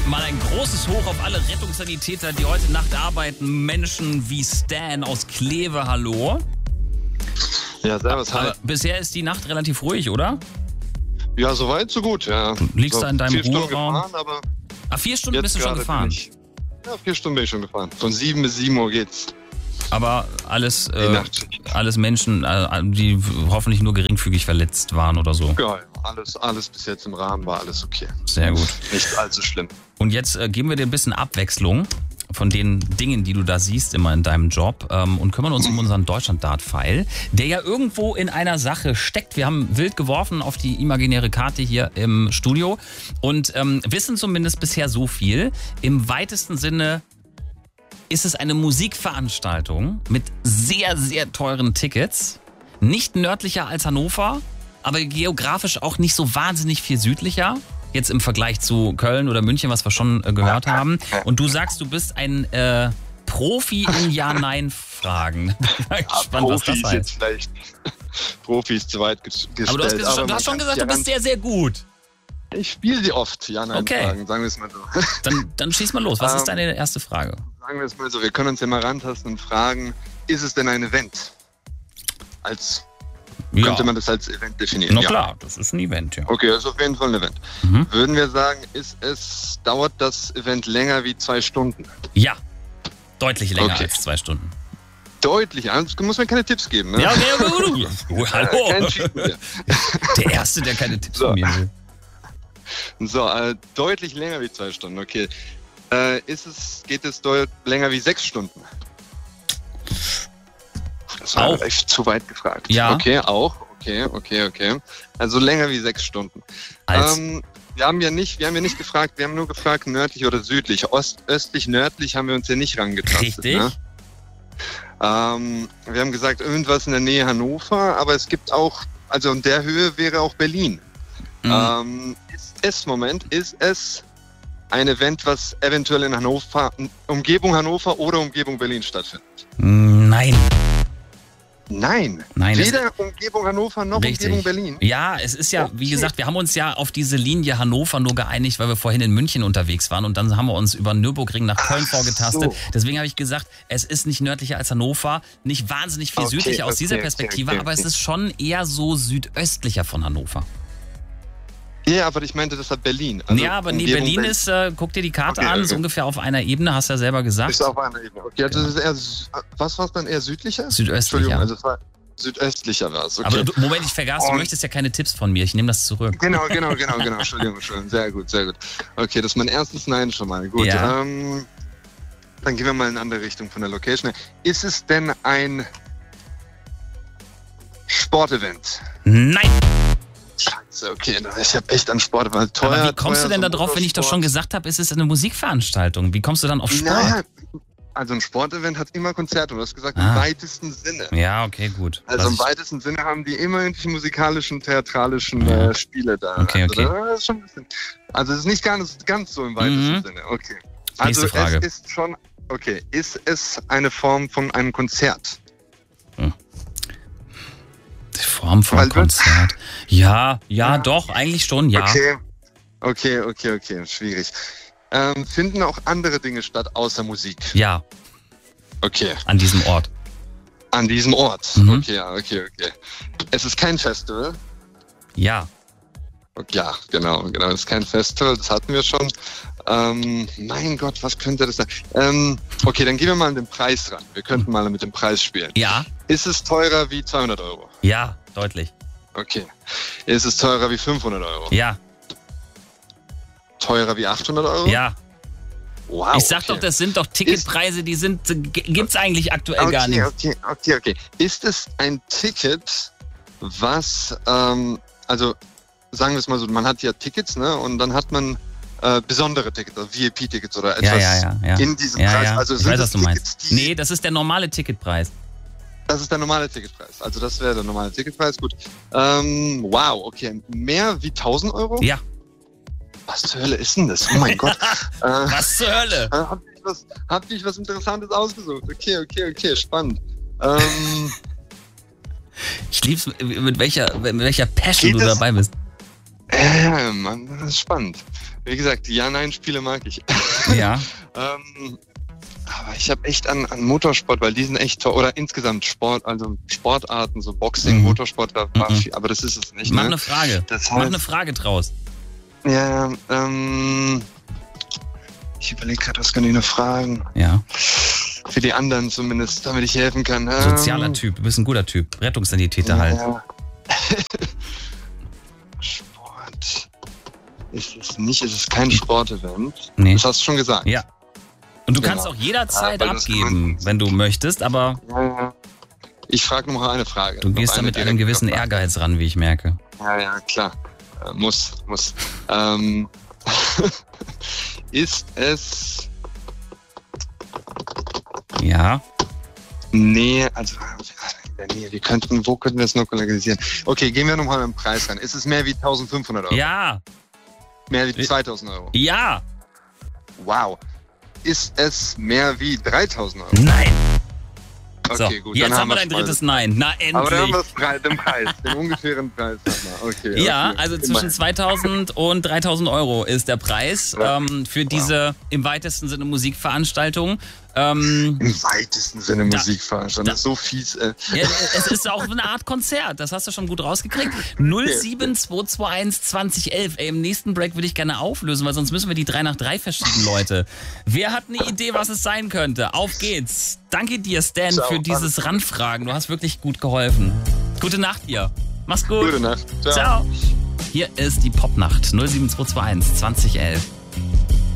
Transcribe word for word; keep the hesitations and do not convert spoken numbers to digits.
Mal ein großes Hoch auf alle Rettungssanitäter, die heute Nacht arbeiten. Menschen wie Stan aus Kleve, hallo. Ja, servus, hi. Aber bisher ist die Nacht relativ ruhig, oder? Ja, soweit, so gut, ja. Du liegst so, da in deinem vier Stunden Ruheraum. Gefahren, aber Ah, vier Stunden jetzt bist du schon gerade gefahren. bin ich- Ja, vier Stunden bin ich schon gefahren. Von sieben bis sieben Uhr geht's. Aber alles, Die äh, Nacht. alles Menschen, äh, die hoffentlich nur geringfügig verletzt waren oder so. Ja, alles, alles bis jetzt im Rahmen war alles okay. Sehr gut. Nicht allzu schlimm. Und jetzt äh, geben wir dir ein bisschen Abwechslung von den Dingen, die du da siehst immer in deinem Job ähm, und kümmern uns um unseren Deutschland-Dart-Pfeil, der ja irgendwo in einer Sache steckt. Wir haben wild geworfen auf die imaginäre Karte hier im Studio und ähm, wissen zumindest bisher so viel. Im weitesten Sinne ist es eine Musikveranstaltung mit sehr, sehr teuren Tickets. Nicht nördlicher als Hannover, aber geografisch auch nicht so wahnsinnig viel südlicher. Jetzt im Vergleich zu Köln oder München, was wir schon äh, gehört haben. Und du sagst, du bist ein äh, Profi in Ja-Nein-Fragen. Ich bin gespannt, was das Profi ist heißt. jetzt vielleicht. Profi ist zu weit ges- gestellt. Aber du hast, ges- aber du man hast schon kann gesagt, ja du bist sehr, sehr gut. ganz- Ich spiele sie oft, ja, nein, Okay. Fragen, sagen wir es mal so. Dann, dann schieß mal los. Was ist Ähm, deine erste Frage? Sagen wir es mal so, wir können uns ja mal rantasten und fragen, ist es denn ein Event? Als könnte man das als Event definieren? Na Ja. klar, das ist ein Event, ja. Okay, das ist auf jeden Fall ein Event. Mhm. Würden wir sagen, ist es, dauert das Event länger wie zwei Stunden? Ja, deutlich länger Okay. als zwei Stunden. Deutlich, also muss man keine Tipps geben, ne? Ja, okay, okay, okay. Äh, Hallo. kein Cheaten hier. Der Erste, der keine Tipps So. von mir will. So, äh, deutlich länger wie zwei Stunden, okay. Äh, ist es, geht es deut länger wie sechs Stunden? Das war Auch. vielleicht zu weit gefragt. Ja. Okay, auch. Okay, okay, okay. Also länger wie sechs Stunden. Als, Ähm, wir haben ja nicht, wir haben ja nicht gefragt, wir haben nur gefragt, nördlich oder südlich. Ost, östlich, nördlich haben wir uns ja nicht rangetastet. richtig? Ne? Ähm, wir haben gesagt, irgendwas in der Nähe Hannover, aber es gibt auch, also in der Höhe wäre auch Berlin. Mhm. Ähm, ist es, Moment, ist es ein Event, was eventuell in Hannover, Umgebung Hannover oder Umgebung Berlin stattfindet? Nein. Nein, Nein, es- weder Umgebung Hannover noch Richtig. Umgebung Berlin. Ja, es ist ja, wie Okay. gesagt, wir haben uns ja auf diese Linie Hannover nur geeinigt, weil wir vorhin in München unterwegs waren und dann haben wir uns über Nürburgring nach Köln Ach vorgetastet. so. Deswegen habe ich gesagt, es ist nicht nördlicher als Hannover, nicht wahnsinnig viel Okay, südlicher aus okay, dieser okay, Perspektive, okay, aber es okay. ist schon eher so südöstlicher von Hannover. Ja, aber ich meinte deshalb Berlin. Also ja, aber nee, Umgebung Berlin ist, äh, guck dir die Karte Okay, an, okay. ist ungefähr auf einer Ebene, hast du ja selber gesagt. Ist auf einer Ebene. Okay, also das ist eher, sü- was war es dann, eher südlicher? Südöstlicher. Entschuldigung, also es war südöstlicher war es, okay. Aber du, Moment, ich vergaß, du Und- möchtest ja keine Tipps von mir, ich nehme das zurück. Genau, genau, genau, genau. Entschuldigung, Entschuldigung. Sehr gut, sehr gut. Okay, das ist mein erstes Nein schon mal. Gut. Ja. Ähm, dann gehen wir mal in eine andere Richtung von der Location. Ist es denn ein Sportevent? Nein! Scheiße, okay. Ich habe echt an Sport, weil teuer. Aber wie kommst teuer, du denn so da drauf, wenn ich doch schon Motorsport. gesagt habe, es ist eine Musikveranstaltung? Wie kommst du dann auf Sport? Naja, also ein Sportevent hat immer Konzerte. Du hast gesagt, Ah. im weitesten Sinne. Ja, okay, gut. Also Lass im ich- weitesten Sinne haben die immer irgendwelche musikalischen, theatralischen Ja. äh, Spiele da. Okay, also, okay. Das ist schon ein bisschen, also es ist nicht ganz, ganz so im weitesten Mhm. Sinne. Okay. Also Nächste Frage. es ist schon, okay, ist es eine Form von einem Konzert? Die Form von Weil du- Konzert. Ja, ja, Ja. doch, eigentlich schon, ja. Okay, okay, okay, okay, schwierig. Ähm, finden auch andere Dinge statt außer Musik? Ja, Okay, an diesem Ort. an diesem Ort. Mhm. Okay, ja, okay, okay. Es ist kein Festival? Ja. Okay, ja, genau, genau. Es ist kein Festival, das hatten wir schon. Ähm, mein Gott, was könnte das sein? Ähm, okay, dann gehen wir mal an den Preis ran. Wir könnten mal mit dem Preis spielen. Ja, Ist es teurer wie zweihundert Euro? ja, deutlich. Okay. Ist es teurer wie fünfhundert Euro? Ja, Teurer wie achthundert Euro? ja. Wow. Ich sag okay. doch, das sind doch Ticketpreise, die sind, g- gibt's eigentlich aktuell okay, gar nicht. Okay, okay, okay. Ist es ein Ticket, was, ähm, also sagen wir es mal so, man hat ja Tickets, ne? Und dann hat man äh, besondere Tickets, also V I P-Tickets oder etwas Ja, ja, ja, ja. in diesem Ja, Preis. ja. Also Ich sind weiß, es was du Tickets, meinst. die, Nee, das ist der normale Ticketpreis. Das ist der normale Ticketpreis. Also das wäre der normale Ticketpreis. Gut. Ähm, wow, okay. Mehr wie tausend Euro? Ja. Was zur Hölle ist denn das? Oh mein Gott. äh, Was zur Hölle? äh, habt ihr was, habt ihr was Interessantes ausgesucht? Okay, okay, okay, spannend. Ähm, Ich lieb's, mit welcher, mit welcher Passion Geht du es- dabei bist. Ja, ja, Mann, das ist spannend. Wie gesagt, die Ja-Nein-Spiele mag ich. Ja. ähm, aber ich habe echt an, an Motorsport, weil die sind echt toll. Oder insgesamt Sport, also Sportarten, so Boxing, Mhm. Motorsport, da war Mhm. viel, aber das ist es nicht. Mach Ne? eine Frage. Das Mach heißt, eine Frage draus. ja, ähm, ich überlege gerade, was kann ich noch fragen? Ja. Für die anderen zumindest, damit ich helfen kann. Ähm, Sozialer Typ, du bist ein guter Typ. Rettungssanitäter ja. halt. Sport. Ist es nicht, ist es kein Sportevent? Nee. Das hast du schon gesagt. Ja. Und du Genau. kannst auch jederzeit Ah, weil das abgeben, kann- wenn du möchtest, aber Ja, ja. Ich frage noch mal eine Frage. du Noch gehst da eine mit einem direkte gewissen Frage. Ehrgeiz ran, wie ich merke. Ja, ja, klar. Äh, muss, muss. Ähm, ist es... Ja. Nee, also... Nee, wir könnten, wo könnten wir es noch lokalisieren? Okay, gehen wir nochmal im Preis rein. Ist es mehr wie eintausendfünfhundert Euro? Ja. Mehr wie zweitausend Euro? Ja. Wow. Ist es mehr wie dreitausend Euro? Nein. Okay, So, gut. jetzt dann haben wir dein wir's drittes voll. Nein. Na, Aber dann haben endlich. wir das Preis, den Preis, den ungefähren Preis. Haben wir. Okay, Ja, okay. also zwischen Immerhin. zweitausend und dreitausend Euro ist der Preis Ja. ähm, für diese im weitesten Sinne Musikveranstaltung. Ähm, Im weitesten Sinne Da- Musikveranstaltung. da- Das ist so fies. Äh. ja, es ist auch eine Art Konzert, das hast du schon gut rausgekriegt. null sieben zwei zwei eins zwanzig elf. Ey, im nächsten Break will ich gerne auflösen, weil sonst müssen wir die drei nach drei verschieben, Leute. Wer hat eine Idee, was es sein könnte? Auf geht's. Danke dir, Stan, Ciao. für dieses Ranfragen. Du hast wirklich gut geholfen. Gute Nacht dir. Mach's gut. Gute Nacht. Ciao. Ciao. Hier ist die Popnacht null sieben zwei zwei eins zwanzig elf.